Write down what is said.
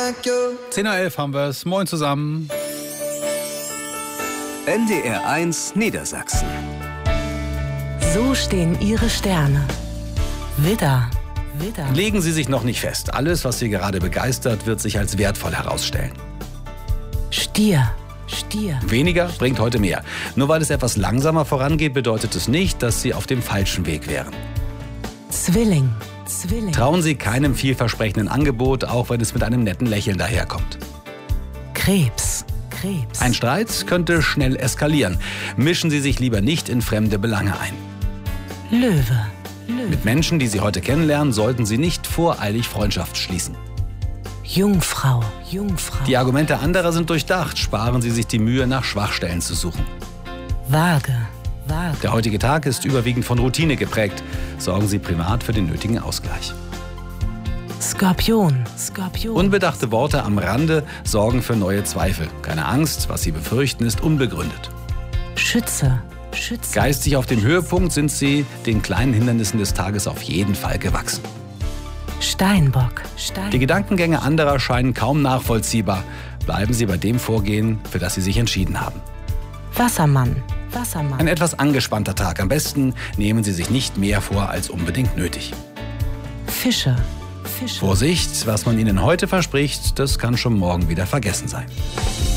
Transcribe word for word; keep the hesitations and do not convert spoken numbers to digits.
zehn Uhr elf haben wir es. Moin zusammen. N D R eins Niedersachsen. So stehen Ihre Sterne. Widder, Widder. Legen Sie sich noch nicht fest. Alles, was Sie gerade begeistert, wird sich als wertvoll herausstellen. Stier, Stier. Weniger bringt heute mehr. Nur weil es etwas langsamer vorangeht, bedeutet es nicht, dass Sie auf dem falschen Weg wären. Zwilling, Zwilling. Trauen Sie keinem vielversprechenden Angebot, auch wenn es mit einem netten Lächeln daherkommt. Krebs, Krebs. Ein Streit könnte schnell eskalieren. Mischen Sie sich lieber nicht in fremde Belange ein. Löwe, Löwe. Mit Menschen, die Sie heute kennenlernen, sollten Sie nicht voreilig Freundschaft schließen. Jungfrau, Jungfrau. Die Argumente anderer sind durchdacht. Sparen Sie sich die Mühe, nach Schwachstellen zu suchen. Waage, Waage. Der heutige Tag ist überwiegend von Routine geprägt. Sorgen Sie privat für den nötigen Ausgleich. Skorpion, Skorpion. Unbedachte Worte am Rande sorgen für neue Zweifel. Keine Angst, was Sie befürchten, ist unbegründet. Schütze, Schütze. Geistig auf dem Höhepunkt sind Sie den kleinen Hindernissen des Tages auf jeden Fall gewachsen. Steinbock, Steinbock. Die Gedankengänge anderer scheinen kaum nachvollziehbar. Bleiben Sie bei dem Vorgehen, für das Sie sich entschieden haben. Wassermann, Wassermann. Ein etwas angespannter Tag. Am besten nehmen Sie sich nicht mehr vor als unbedingt nötig. Fische, Fische. Vorsicht, was man Ihnen heute verspricht, das kann schon morgen wieder vergessen sein.